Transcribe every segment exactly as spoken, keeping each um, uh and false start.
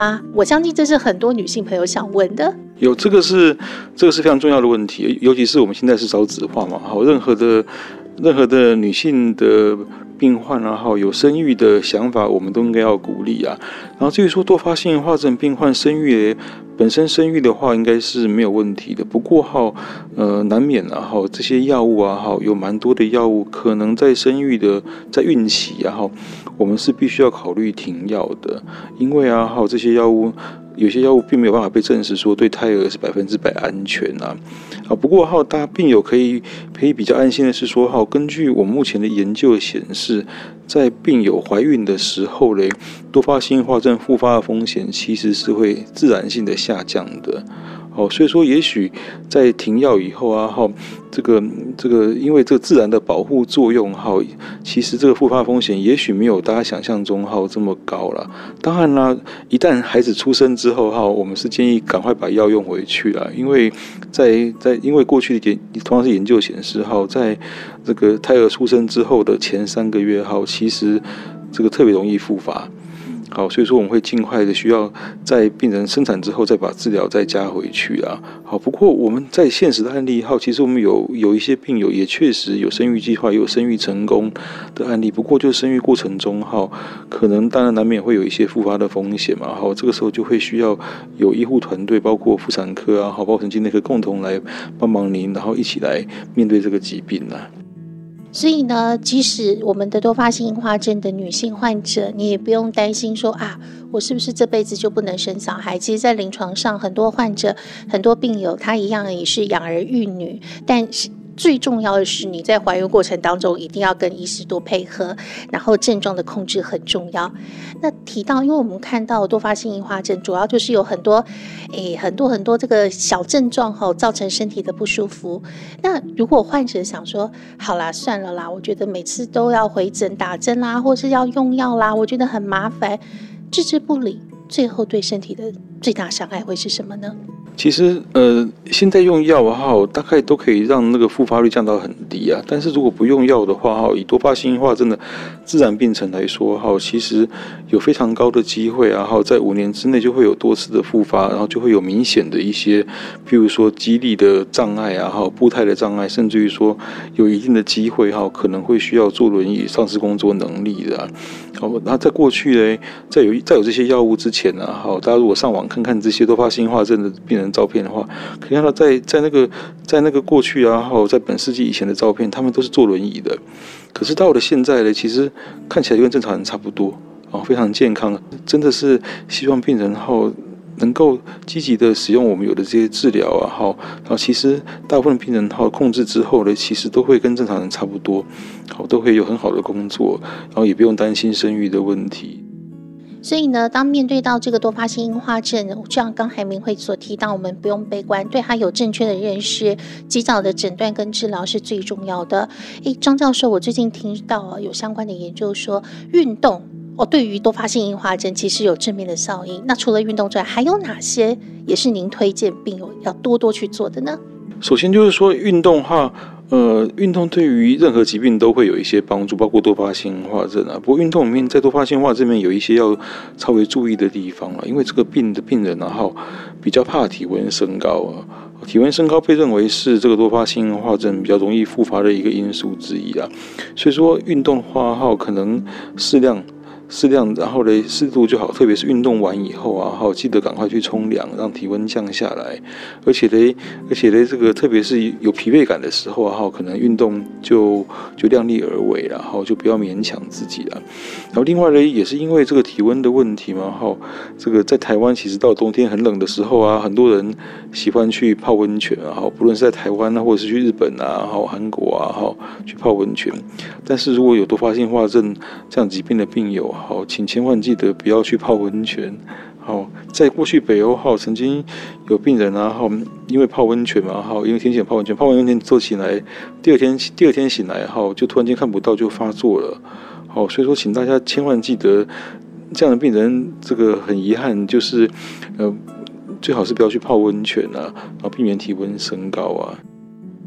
啊？我相信这是很多女性朋友想问的。 有这个是这个是非常重要的问题，尤其是我们现在是少子化嘛，好，任何的任何的女性的病患啊，好有生育的想法，我们都应该要鼓励啊。然后至于说多发性硬化症病患生育本身生育的话，应该是没有问题的。不过哈，呃，难免啊，哈，这些药物啊，哈，有蛮多的药物可能在生育的在孕期啊，哈，我们是必须要考虑停药的，因为啊，哈，这些药物。有些药物并没有办法被证实说对胎儿是百分之百安全啊，啊，不过哈，大家病友可以可以比较安心的是说哈，根据我们目前的研究显示，在病友怀孕的时候嘞，多发性硬化症复发的风险其实是会自然性的下降的。哦，所以说也许在停药以后啊，哈，这个这个因为这个自然的保护作用，哈，其实这个复发风险也许没有大家想象中哈这么高了。当然啦，一旦孩子出生之后哈，我们是建议赶快把药用回去啦，因为在在因为过去的研同样是研究显示哈，在这个胎儿出生之后的前三个月哈，其实这个特别容易复发。好，所以说我们会尽快的需要在病人生产之后再把治疗再加回去啊。好，不过我们在现实的案例，好，其实我们有有一些病友也确实有生育计划，也有生育成功的案例。不过就生育过程中，哈，可能当然难免会有一些复发的风险嘛。好，这个时候就会需要有医护团队，包括妇产科啊，好，包括神经内科共同来帮忙您，然后一起来面对这个疾病啊。 所以呢，即使我们的多发性硬化症的女性患者，你也不用担心说啊，我是不是这辈子就不能生小孩？其实在临床上，很多患者、很多病友，他一样也是养儿育女，但是最重要的是你在怀孕过程当中一定要跟医师多配合，然后症状的控制很重要。那提到，因为我们看到多发性硬化症主要就是有很多诶很多很多这个小症状后造成身体的不舒服。那如果患者想说好啦算了啦，我觉得每次都要回诊打针啦，或是要用药啦，我觉得很麻烦，置之不理，最后对身体的最大伤害会是什么呢？ 其实，呃，现在用药哈，大概都可以让那个复发率降到很低啊。但是如果不用药的话哈，以多发性硬化症的自然病程来说哈，其实有非常高的机会啊，哈，在五年之内就会有多次的复发，然后就会有明显的一些，譬如说肌力的障碍啊，哈，步态的障碍，甚至于说有一定的机会哈，可能会需要坐轮椅丧失工作能力的啊。好，那在过去呢，在有在有这些药物之前呢，好，大家如果上网看看这些多发性硬化症的病人照片的话，可以看到在在那个在那个过去啊，还有在本世纪以前的照片，他们都是坐轮椅的。可是到了现在呢，其实看起来就跟正常人差不多啊，非常健康。真的是希望病人后能够积极的使用我们有的这些治疗啊，好，然后其实大部分病人好控制之后呢，其实都会跟正常人差不多，好，都会有很好的工作，然后也不用担心生育的问题。 所以呢，当面对到这个多发性硬化症，就像刚才明慧所提到，我们不用悲观，对它有正确的认识，及早的诊断跟治疗是最重要的。诶，张教授，我最近听到有相关的研究说，运动哦，对于多发性硬化症其实有正面的效应。那除了运动之外，还有哪些也是您推荐病友要多多去做的呢？ 首先就是说运动哈。呃，运动对于任何疾病都会有一些帮助，包括多发性硬化症啊。不过运动里面，在多发性硬化这边有一些要稍微注意的地方了，因为这个病的病人啊，哈，比较怕体温升高啊。体温升高被认为是这个多发性硬化症比较容易复发的一个因素之一啊。所以说运动的话，哈，可能适量。适量，然后呢，适度就好。特别是运动完以后啊，好，记得赶快去冲凉，让体温降下来。而且呢，而且呢，这个特别是有疲惫感的时候啊，好，可能运动就就量力而为了，好，就不要勉强自己了。然后另外呢，也是因为这个体温的问题嘛，好，这个在台湾其实到冬天很冷的时候啊，很多人喜欢去泡温泉啊，好，不论是在台湾啊，或者是去日本啊，好，韩国啊，好，去泡温泉。但是如果有多发性硬化症这样疾病的病友，好，请千万记得不要去泡温泉。好，在过去北欧好曾经有病人啊，好，因为泡温泉嘛，好，因为天气泡温泉，泡完温泉之后醒来，第二天第二天醒来，好，就突然间看不到就发作了。好，所以说请大家千万记得，这样的病人这个很遗憾，就是呃，最好是不要去泡温泉啊，然后避免体温升高啊。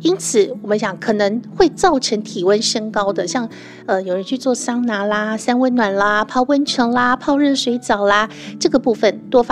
因此我们想可能会造成体温升高的，像呃有人去做桑拿啦、三温暖啦、泡温泉啦、泡热水澡啦，这个部分多发